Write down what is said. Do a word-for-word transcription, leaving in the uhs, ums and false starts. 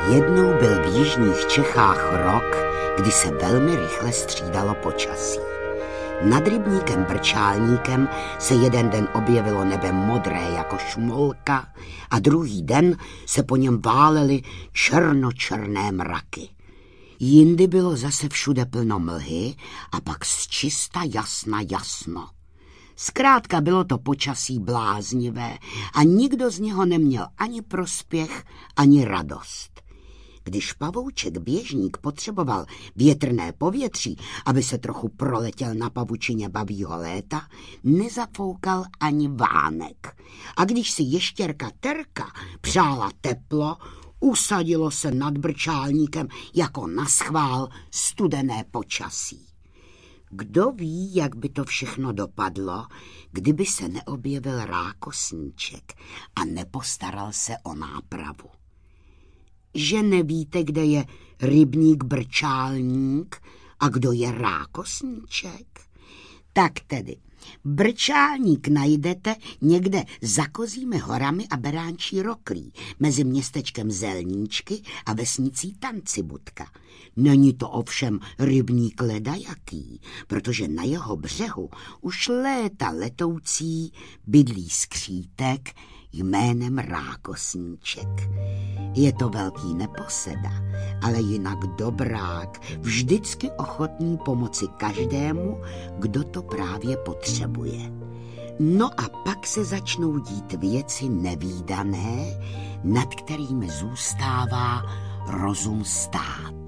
Jednou byl v jižních Čechách rok, kdy se velmi rychle střídalo počasí. Nad rybníkem Brčálníkem se jeden den objevilo nebe modré jako šmolka a druhý den se po něm válely černočerné mraky. Jindy bylo zase všude plno mlhy a pak zčista jasna jasno. Zkrátka bylo to počasí bláznivé a nikdo z něho neměl ani prospěch, ani radost. Když pavouček běžník potřeboval větrné povětří, aby se trochu proletěl na pavučině babího léta, nezafoukal ani vánek. A když si ještěrka Terka přála teplo, usadilo se nad Brčálníkem jako naschvál studené počasí. Kdo ví, jak by to všechno dopadlo, kdyby se neobjevil rákosníček a nepostaral se o nápravu. Že nevíte, kde je rybník Brčálník a kdo je rákosníček? Tak tedy, Brčálník najdete někde za Kozími horami a Beránčí roklí, mezi městečkem Zelníčky a vesnicí Tancibudka. Není to ovšem rybník ledajaký, protože na jeho břehu už léta letoucí bydlí skřítek jménem Rákosníček. Je to velký neposeda, ale jinak dobrák, vždycky ochotný pomoci každému, kdo to právě potřebuje. No a pak se začnou dít věci nevídané, nad kterými zůstává rozum stát.